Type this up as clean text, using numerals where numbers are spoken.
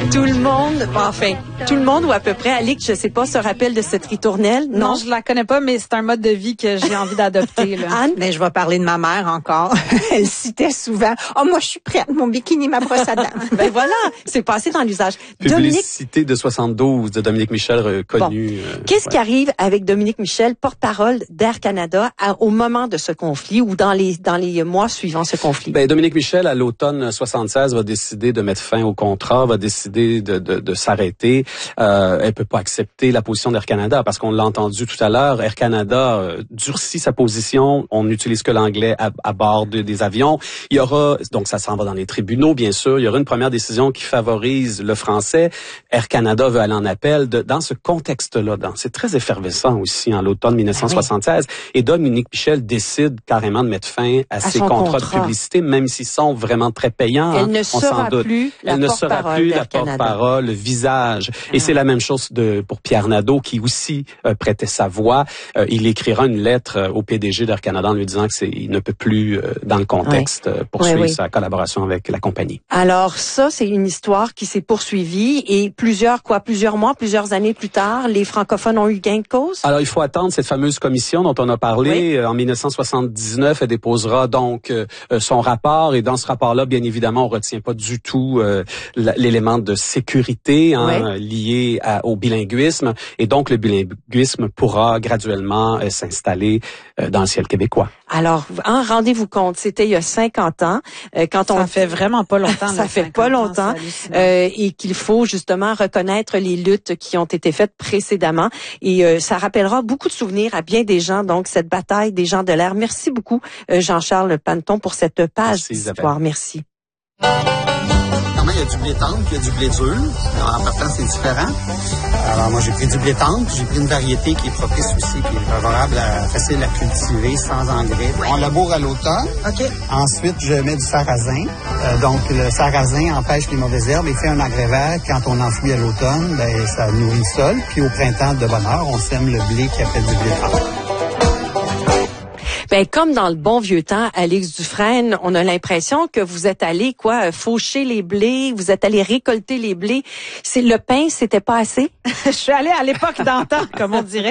Tout le monde, tout le monde ou à peu près, Alix, je sais pas, se rappelle de cette ritournelle? Non, je la connais pas, mais c'est un mode de vie que j'ai envie d'adopter, là. Anne? Ben, je vais parler de ma mère encore. Elle citait souvent, « Oh, moi, je suis prête, mon bikini, ma brosse à dents. » Ben voilà, c'est passé dans l'usage. Publicité de 72 de Dominique Michel, reconnu. Qu'est-ce qui arrive avec Dominique Michel, porte-parole d'Air Canada, au moment de ce conflit ou dans les mois suivant ce conflit? Ben, Dominique Michel, à l'automne 76, va décider de mettre fin au contrat, va décider de s'arrêter. Elle peut pas accepter la position d'Air Canada parce qu'on l'a entendu tout à l'heure. Air Canada durcit sa position. On n'utilise que l'anglais à bord des avions. Il y aura, donc ça s'en va dans les tribunaux, bien sûr. Il y aura une première décision qui favorise le français. Air Canada veut aller en appel. Dans ce contexte-là, c'est très effervescent aussi en l'automne 1976. Et Dominique Michel décide carrément de mettre fin à ses contrats de publicité, même s'ils sont vraiment très payants. Elle ne sera plus la porte-parole, le visage. Et c'est la même chose pour Pierre Nadeau, qui aussi prêtait sa voix. Il écrira une lettre au PDG d'Air Canada en lui disant qu'il ne peut plus, dans le contexte, poursuivre sa collaboration avec la compagnie. Alors ça, c'est une histoire qui s'est poursuivie et plusieurs mois, plusieurs années plus tard, les francophones ont eu gain de cause? Alors, il faut attendre cette fameuse commission dont on a parlé. En 1979, elle déposera donc son rapport et dans ce rapport-là, bien évidemment, on retient pas du tout l'élément de sécurité lié au bilinguisme et donc le bilinguisme pourra graduellement s'installer dans le ciel québécois. Alors, rendez-vous compte, c'était il y a 50 ans. Ça fait vraiment pas longtemps. Ça fait pas longtemps. Et qu'il faut justement reconnaître les luttes qui ont été faites précédemment. Et ça rappellera beaucoup de souvenirs à bien des gens, donc cette bataille des gens de l'air. Merci beaucoup, Jean-Charles Panneton, pour cette page d'histoire. Merci. Il y a du blé tendre, puis il y a du blé dur. Alors, en partant, c'est différent. Alors, moi, j'ai pris du blé tendre, puis j'ai pris une variété qui est propice aussi, qui est favorable, facile à cultiver, sans engrais. On laboure à l'automne. OK. Ensuite, je mets du sarrasin. Donc, le sarrasin empêche les mauvaises herbes et fait un engrais vert. Quand on enfouit à l'automne, ben, ça nourrit le sol. Puis au printemps, de bonne heure, on sème le blé qui appelle du blé tendre. Ben, comme dans le bon vieux temps, Alix Dufresne, on a l'impression que vous êtes allé, faucher les blés, vous êtes allé récolter les blés. Le pain, c'était pas assez? Je suis allée à l'époque d'antan, comme on dirait.